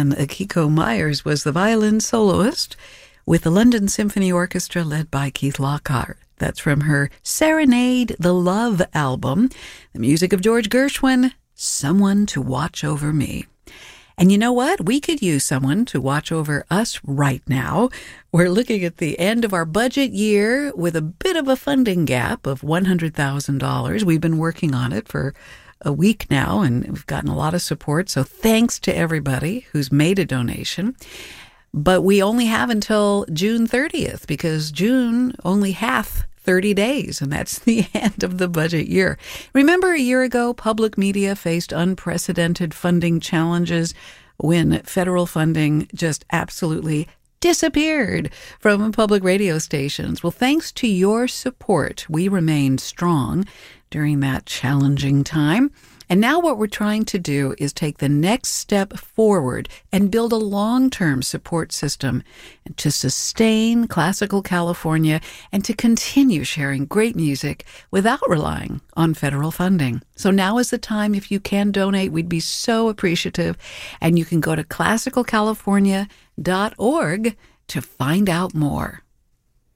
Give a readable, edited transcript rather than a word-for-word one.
and Akiko Myers was the violin soloist with the London Symphony Orchestra led by Keith Lockhart. That's from her Serenade the Love album. The music of George Gershwin, Someone to Watch Over Me. And you know what? We could use someone to watch over us right now. We're looking at the end of our budget year with a bit of a funding gap of $100,000. We've been working on it for a week now, and we've gotten a lot of support. So thanks to everybody who's made a donation. But we only have until June 30th because June only hath 30 days, and that's the end of the budget year. Remember a year ago, public media faced unprecedented funding challenges when federal funding just absolutely disappeared from public radio stations. Well, thanks to your support, we remained strong during that challenging time. And now what we're trying to do is take the next step forward and build a long-term support system to sustain classical California and to continue sharing great music without relying on federal funding. So now is the time. If you can donate, we'd be so appreciative. And you can go to classicalcalifornia.org to find out more.